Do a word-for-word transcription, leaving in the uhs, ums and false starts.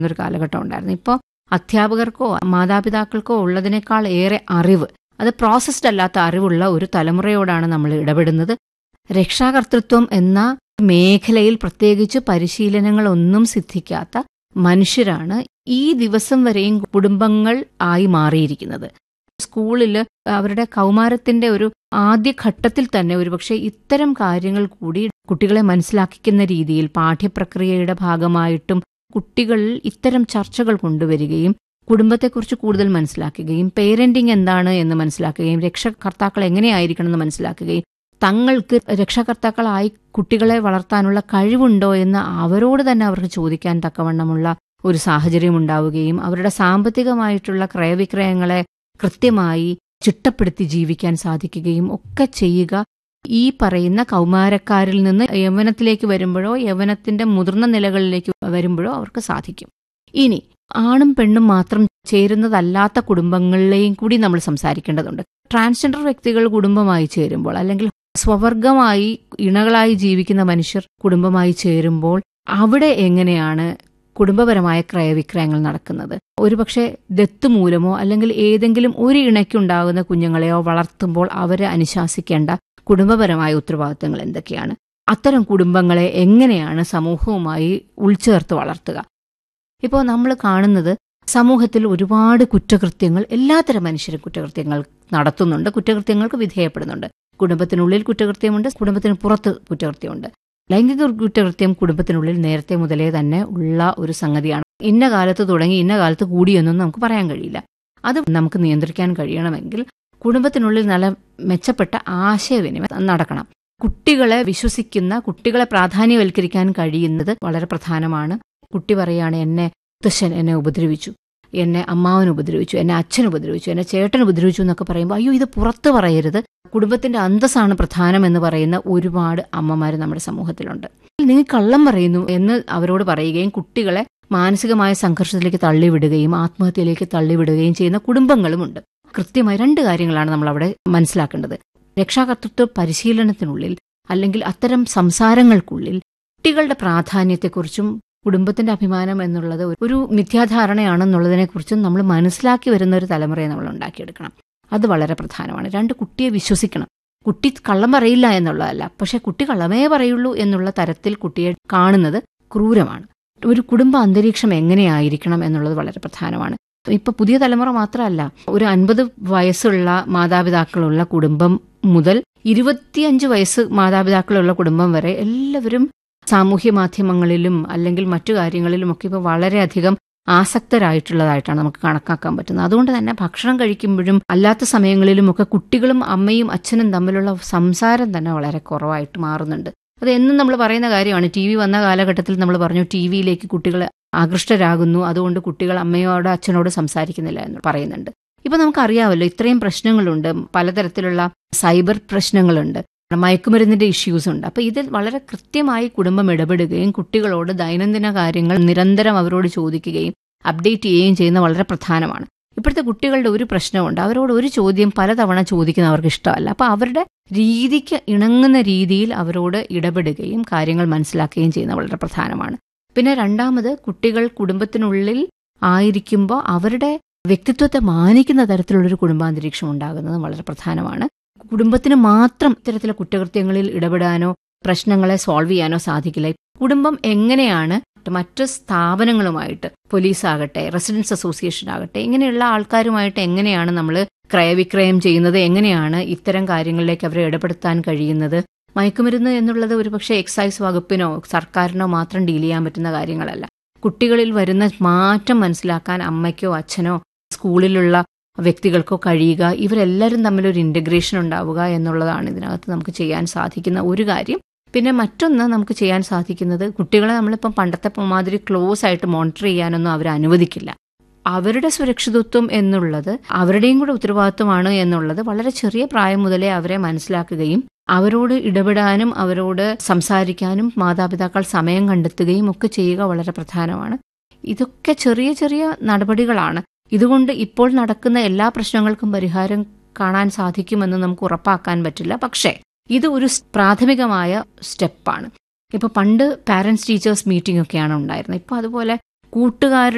എന്നൊരു കാലഘട്ടം ഉണ്ടായിരുന്നു. ഇപ്പോൾ അധ്യാപകർക്കോ മാതാപിതാക്കൾക്കോ ഉള്ളതിനേക്കാൾ ഏറെ അറിവ്, അത് പ്രോസസ്ഡ് അല്ലാത്ത അറിവുള്ള ഒരു തലമുറയോടാണ് നമ്മൾ ഇടപെടുന്നത്. രക്ഷാകർതൃത്വം എന്ന മേഖലയിൽ പ്രത്യേകിച്ച് പരിശീലനങ്ങളൊന്നും സിദ്ധിക്കാത്ത മനുഷ്യരാണ് ഈ ദിവസം വരെയും കുടുംബങ്ങൾ ആയി മാറിയിരിക്കുന്നത്. സ്കൂളിൽ അവരുടെ കൗമാരത്തിന്റെ ഒരു ആദ്യഘട്ടത്തിൽ തന്നെ ഒരുപക്ഷെ ഇത്തരം കാര്യങ്ങൾ കൂടി കുട്ടികളെ മനസ്സിലാക്കിക്കുന്ന രീതിയിൽ പാഠ്യപ്രക്രിയയുടെ ഭാഗമായിട്ടും കുട്ടികളിൽ ഇത്തരം ചർച്ചകൾ കൊണ്ടുവരികയും കുടുംബത്തെക്കുറിച്ച് കൂടുതൽ മനസ്സിലാക്കുകയും പേരന്റിങ് എന്താണ് എന്ന് മനസ്സിലാക്കുകയും രക്ഷകർത്താക്കൾ എങ്ങനെയായിരിക്കണം എന്ന് മനസ്സിലാക്കുകയും തങ്ങൾക്ക് രക്ഷകർത്താക്കളായി കുട്ടികളെ വളർത്താനുള്ള കഴിവുണ്ടോ എന്ന് അവരോട് തന്നെ അവർക്ക് ചോദിക്കാൻ തക്കവണ്ണമുള്ള ഒരു സാഹചര്യം ഉണ്ടാവുകയും അവരുടെ സാമ്പത്തികമായിട്ടുള്ള ക്രയവിക്രയങ്ങളെ കൃത്യമായി ചിട്ടപ്പെടുത്തി ജീവിക്കാൻ സാധിക്കുകയും ഒക്കെ ചെയ്യുക ഈ പറയുന്ന കൗമാരക്കാരിൽ നിന്ന് യൗവനത്തിലേക്ക് വരുമ്പോഴോ യൗവനത്തിന്റെ മുതിർന്ന നിലകളിലേക്ക് വരുമ്പോഴോ അവർക്ക് സാധിക്കും. ഇനി ആണും പെണ്ണും മാത്രം ചേരുന്നതല്ലാത്ത കുടുംബങ്ങളിലെയും കൂടി നമ്മൾ സംസാരിക്കേണ്ടതുണ്ട്. ട്രാൻസ്ജെൻഡർ വ്യക്തികൾ കുടുംബമായി ചേരുമ്പോൾ അല്ലെങ്കിൽ സ്വവർഗമായി ഇണകളായി ജീവിക്കുന്ന മനുഷ്യർ കുടുംബമായി ചേരുമ്പോൾ അവിടെ എങ്ങനെയാണ് കുടുംബപരമായ ക്രയവിക്രയങ്ങൾ നടക്കുന്നത്? ഒരുപക്ഷെ ദത്ത് മൂലമോ അല്ലെങ്കിൽ ഏതെങ്കിലും ഒരു ഇണയ്ക്കുണ്ടാകുന്ന കുഞ്ഞുങ്ങളെയോ വളർത്തുമ്പോൾ അവരെ അനുശാസിക്കേണ്ട കുടുംബപരമായ ഉത്തരവാദിത്തങ്ങൾ എന്തൊക്കെയാണ്? അത്തരം കുടുംബങ്ങളെ എങ്ങനെയാണ് സമൂഹവുമായി ഉൾച്ചേർത്ത് വളർത്തുക? ഇപ്പോൾ നമ്മൾ കാണുന്നത് സമൂഹത്തിൽ ഒരുപാട് കുറ്റകൃത്യങ്ങൾ, എല്ലാത്തരം മനുഷ്യരും കുറ്റകൃത്യങ്ങൾ നടത്തുന്നുണ്ട്, കുറ്റകൃത്യങ്ങൾക്ക് വിധേയപ്പെടുന്നുണ്ട്. കുടുംബത്തിനുള്ളിൽ കുറ്റകൃത്യമുണ്ട്, കുടുംബത്തിന് പുറത്ത് കുറ്റകൃത്യമുണ്ട്. ലൈംഗിക കുറ്റകൃത്യം കുടുംബത്തിനുള്ളിൽ നേരത്തെ മുതലേ തന്നെ ഉള്ള ഒരു സംഗതിയാണ്. ഇന്ന കാലത്ത് തുടങ്ങി ഇന്ന കാലത്ത് കൂടിയെന്നും നമുക്ക് പറയാൻ കഴിയില്ല. അത് നമുക്ക് നിയന്ത്രിക്കാൻ കഴിയണമെങ്കിൽ കുടുംബത്തിനുള്ളിൽ നല്ല മെച്ചപ്പെട്ട ആശയവിനിമയം നടക്കണം. കുട്ടികളെ വിശ്വസിക്കുന്ന, കുട്ടികളെ പ്രാധാന്യവൽക്കരിക്കാൻ കഴിയുന്നത് വളരെ പ്രധാനമാണ്. കുട്ടി പറയാണ്, എന്നെ മുത്തശ്ശൻ എന്നെ ഉപദ്രവിച്ചു, എന്നെ അമ്മാവൻ ഉപദ്രവിച്ചു, എന്നെ അച്ഛൻ ഉപദ്രവിച്ചു, എന്നെ ചേട്ടൻ ഉപദ്രവിച്ചു എന്നൊക്കെ പറയുമ്പോൾ അയ്യോ ഇത് പുറത്ത് പറയരുത്, കുടുംബത്തിന്റെ അന്തസ്സാണ് പ്രധാനം എന്ന് പറയുന്ന ഒരുപാട് അമ്മമാർ നമ്മുടെ സമൂഹത്തിലുണ്ട്. നിങ്ങൾ കള്ളം പറയുന്നു എന്ന് അവരോട് പറയുകയും കുട്ടികളെ മാനസികമായ സംഘർഷത്തിലേക്ക് തള്ളിവിടുകയും ആത്മഹത്യയിലേക്ക് തള്ളിവിടുകയും ചെയ്യുന്ന കുടുംബങ്ങളുമുണ്ട്. കൃത്യമായി രണ്ട് കാര്യങ്ങളാണ് നമ്മൾ അവിടെ മനസ്സിലാക്കേണ്ടത്. രക്ഷാകർതൃത്വ പരിശീലനത്തിനുള്ളിൽ അല്ലെങ്കിൽ അത്തരം സംസാരങ്ങൾക്കുള്ളിൽ കുട്ടികളുടെ പ്രാധാന്യത്തെക്കുറിച്ചും കുടുംബത്തിന്റെ അഭിമാനം എന്നുള്ളത് ഒരു മിഥ്യാധാരണയാണെന്നുള്ളതിനെക്കുറിച്ചും നമ്മൾ മനസ്സിലാക്കി വരുന്ന ഒരു തലമുറയെ നമ്മൾ ഉണ്ടാക്കിയെടുക്കണം. അത് വളരെ പ്രധാനമാണ്. രണ്ട്, കുട്ടിയെ വിശ്വസിക്കണം. കുട്ടി കള്ളം പറയില്ല എന്നുള്ളതല്ല, പക്ഷെ കുട്ടി കള്ളമേ പറയുള്ളൂ എന്നുള്ള തരത്തിൽ കുട്ടിയെ കാണുന്നത് ക്രൂരമാണ്. ഒരു കുടുംബ അന്തരീക്ഷം എങ്ങനെയായിരിക്കണം എന്നുള്ളത് വളരെ പ്രധാനമാണ്. ഇപ്പൊ പുതിയ തലമുറ മാത്രമല്ല, ഒരു അൻപത് വയസ്സുള്ള മാതാപിതാക്കളുള്ള കുടുംബം മുതൽ ഇരുപത്തിയഞ്ച് വയസ്സ് മാതാപിതാക്കളുള്ള കുടുംബം വരെ എല്ലാവരും സാമൂഹ്യ മാധ്യമങ്ങളിലും അല്ലെങ്കിൽ മറ്റു കാര്യങ്ങളിലുമൊക്കെ ഇപ്പോൾ വളരെയധികം ആസക്തരായിട്ടുള്ളതായിട്ടാണ് നമുക്ക് കണക്കാക്കാൻ പറ്റുന്നത്. അതുകൊണ്ട് തന്നെ ഭക്ഷണം കഴിക്കുമ്പോഴും അല്ലാത്ത സമയങ്ങളിലുമൊക്കെ കുട്ടികളും അമ്മയും അച്ഛനും തമ്മിലുള്ള സംസാരം തന്നെ വളരെ കുറവായിട്ട് മാറുന്നുണ്ട്. അത് എന്നും നമ്മൾ പറയുന്ന കാര്യമാണ്. ടി വി വന്ന കാലഘട്ടത്തിൽ നമ്മൾ പറഞ്ഞു ടി വിയിലേക്ക് കുട്ടികൾ ആകൃഷ്ടരാകുന്നു, അതുകൊണ്ട് കുട്ടികൾ അമ്മയോട് അച്ഛനോട് സംസാരിക്കുന്നില്ല എന്ന് പറയുന്നുണ്ട്. ഇപ്പൊ നമുക്കറിയാമല്ലോ ഇത്രയും പ്രശ്നങ്ങളുണ്ട്, പലതരത്തിലുള്ള സൈബർ പ്രശ്നങ്ങളുണ്ട്, മയക്കുമരുന്നിന്റെ ഇഷ്യൂസ് ഉണ്ട്. അപ്പൊ ഇതിൽ വളരെ കൃത്യമായി കുടുംബം ഇടപെടുകയും കുട്ടികളോട് ദൈനംദിന കാര്യങ്ങൾ നിരന്തരം അവരോട് ചോദിക്കുകയും അപ്ഡേറ്റ് ചെയ്യുകയും ചെയ്യുന്ന വളരെ പ്രധാനമാണ്. ഇപ്പോഴത്തെ കുട്ടികളുടെ ഒരു പ്രശ്നമുണ്ട്, അവരോട് ഒരു ചോദ്യം പലതവണ ചോദിക്കുന്ന അവർക്ക് ഇഷ്ടമല്ല. അപ്പൊ അവരുടെ രീതിക്ക് ഇണങ്ങുന്ന രീതിയിൽ അവരോട് ഇടപെടുകയും കാര്യങ്ങൾ മനസ്സിലാക്കുകയും ചെയ്യുന്നത് വളരെ പ്രധാനമാണ്. പിന്നെ രണ്ടാമത്, കുട്ടികൾ കുടുംബത്തിനുള്ളിൽ ആയിരിക്കുമ്പോൾ അവരുടെ വ്യക്തിത്വത്തെ മാനിക്കുന്ന തരത്തിലുള്ളൊരു കുടുംബാന്തരീക്ഷം ഉണ്ടാകുന്നത് വളരെ പ്രധാനമാണ്. കുടുംബത്തിന് മാത്രം ഇത്തരത്തിലെ കുറ്റകൃത്യങ്ങളിൽ ഇടപെടാനോ പ്രശ്നങ്ങളെ സോൾവ് ചെയ്യാനോ സാധിക്കില്ല. കുടുംബം എങ്ങനെയാണ് മറ്റ് സ്ഥാപനങ്ങളുമായിട്ട്, പോലീസാകട്ടെ, റെസിഡൻസ് അസോസിയേഷൻ ആകട്ടെ, ഇങ്ങനെയുള്ള ആൾക്കാരുമായിട്ട് എങ്ങനെയാണ് നമ്മൾ ക്രയവിക്രയം ചെയ്യുന്നത്, എങ്ങനെയാണ് ഇത്തരം കാര്യങ്ങളിലേക്ക് അവരെ ഇടപെടുത്താൻ കഴിയുന്നത്? മയക്കുമരുന്ന് എന്നുള്ളത് ഒരുപക്ഷെ എക്സൈസ് വകുപ്പിനോ സർക്കാരിനോ മാത്രം ഡീൽ ചെയ്യാൻ പറ്റുന്ന കാര്യങ്ങളല്ല. കുട്ടികളിൽ വരുന്ന മാറ്റം മനസ്സിലാക്കാൻ അമ്മയ്ക്കോ അച്ഛനോ സ്കൂളിലുള്ള വ്യക്തികൾക്കോ കഴിയുക, ഇവരെല്ലാവരും തമ്മിലൊരു ഇൻ്റഗ്രേഷൻ ഉണ്ടാവുക എന്നുള്ളതാണ് ഇതിനകത്ത് നമുക്ക് ചെയ്യാൻ സാധിക്കുന്ന ഒരു കാര്യം. പിന്നെ മറ്റൊന്ന് നമുക്ക് ചെയ്യാൻ സാധിക്കുന്നത്, കുട്ടികളെ നമ്മളിപ്പം പണ്ടത്തെ മാതിരി ക്ലോസ് ആയിട്ട് മോണിറ്റർ ചെയ്യാനൊന്നും അവർ അനുവദിക്കില്ല. അവരുടെ സുരക്ഷിതത്വം എന്നുള്ളത് അവരുടെയും കൂടെ ഉത്തരവാദിത്വമാണ് എന്നുള്ളത് വളരെ ചെറിയ പ്രായം മുതലേ അവരെ മനസ്സിലാക്കുകയും അവരോട് ഇടപെടാനും അവരോട് സംസാരിക്കാനും മാതാപിതാക്കൾ സമയം കണ്ടെത്തുകയും ഒക്കെ ചെയ്യുക വളരെ പ്രധാനമാണ്. ഇതൊക്കെ ചെറിയ ചെറിയ നടപടികളാണ്. ഇതുകൊണ്ട് ഇപ്പോൾ നടക്കുന്ന എല്ലാ പ്രശ്നങ്ങൾക്കും പരിഹാരം കാണാൻ സാധിക്കുമെന്ന് നമുക്ക് ഉറപ്പാക്കാൻ പറ്റില്ല. പക്ഷേ ഇത് ഒരു പ്രാഥമികമായ സ്റ്റെപ്പാണ്. ഇപ്പൊ പണ്ട് പാരന്റ്സ് ടീച്ചേഴ്സ് മീറ്റിംഗ് ഒക്കെയാണ് ഉണ്ടായിരുന്നത്. ഇപ്പൊ അതുപോലെ കൂട്ടുകാരുടെ